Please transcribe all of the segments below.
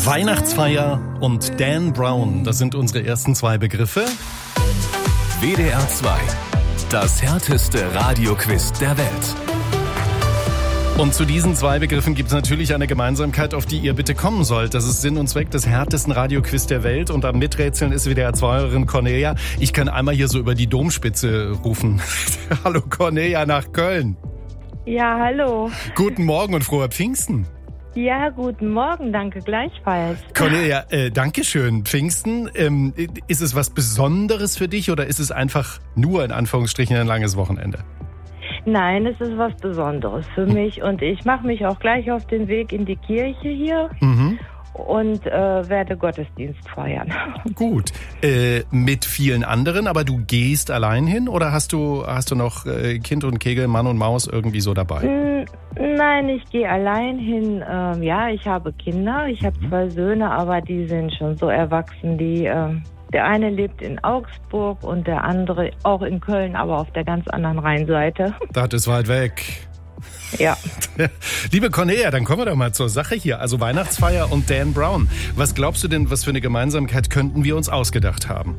Weihnachtsfeier und Dan Brown, das sind unsere ersten zwei Begriffe. WDR 2, das härteste Radioquiz der Welt. Und zu diesen zwei Begriffen gibt es natürlich eine Gemeinsamkeit, auf die ihr bitte kommen sollt. Das ist Sinn und Zweck des härtesten Radioquiz der Welt. Und am Miträtseln ist WDR 2-Hörerin Cornelia. Ich kann einmal hier so über die Domspitze rufen. Hallo Cornelia nach Köln. Ja, hallo. Guten Morgen und frohe Pfingsten. Ja, guten Morgen, danke gleichfalls. Cornelia, Dankeschön. Pfingsten, ist es was Besonderes für dich oder ist es einfach nur in Anführungsstrichen ein langes Wochenende? Nein, es ist was Besonderes für mich und ich mache mich auch gleich auf den Weg in die Kirche hier und werde Gottesdienst feiern. Gut, mit vielen anderen, aber du gehst allein hin oder hast du noch Kind und Kegel, Mann und Maus irgendwie so dabei? Nein, ich gehe allein hin. Ja, ich habe Kinder, ich habe 2 Söhne, aber die sind schon so erwachsen, der eine lebt in Augsburg und der andere auch in Köln, aber auf der ganz anderen Rheinseite. Das ist weit weg. Ja. Liebe Cornelia, dann kommen wir doch mal zur Sache hier. Also Weihnachtsfeier und Dan Brown. Was glaubst du denn, was für eine Gemeinsamkeit könnten wir uns ausgedacht haben?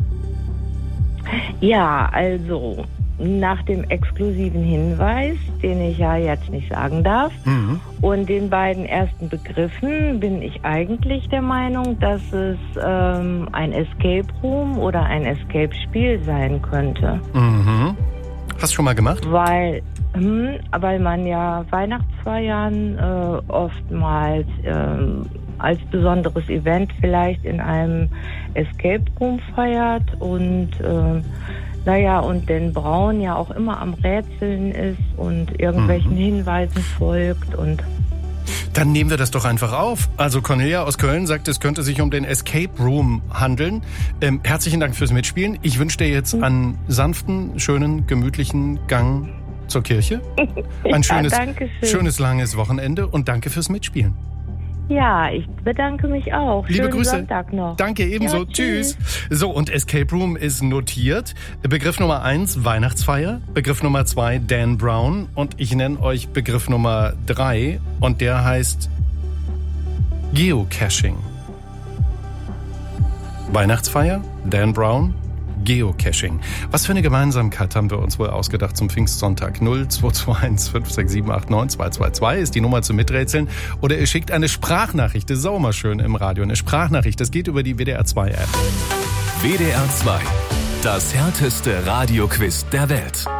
Ja, also nach dem exklusiven Hinweis, den ich ja jetzt nicht sagen darf, und den beiden ersten Begriffen bin ich eigentlich der Meinung, dass es ein Escape Room oder ein Escape-Spiel sein könnte. Hast du schon mal gemacht? Weil man ja Weihnachtsfeiern oftmals als besonderes Event vielleicht in einem Escape Room feiert und und Dan Brown ja auch immer am Rätseln ist und irgendwelchen Hinweisen folgt und... Dann nehmen wir das doch einfach auf. Also Cornelia aus Köln sagt, es könnte sich um den Escape Room handeln. Herzlichen Dank fürs Mitspielen. Ich wünsche dir jetzt einen sanften, schönen, gemütlichen Gang zur Kirche. Ein schönes, langes Wochenende und danke fürs Mitspielen. Ja, ich bedanke mich auch. Liebe Schönen Grüße. Sonntag noch. Danke, ebenso. Ja, tschüss. So, und Escape Room ist notiert. Begriff Nummer 1, Weihnachtsfeier. Begriff Nummer 2, Dan Brown. Und ich nenne euch Begriff Nummer 3. Und der heißt Geocaching. Weihnachtsfeier, Dan Brown, Geocaching. Was für eine Gemeinsamkeit haben wir uns wohl ausgedacht zum Pfingstsonntag? 0221 567 89222 ist die Nummer zum Miträtseln. Oder ihr schickt eine Sprachnachricht, das ist auch mal schön im Radio. Eine Sprachnachricht, das geht über die WDR 2 App. WDR 2, das härteste Radioquiz der Welt.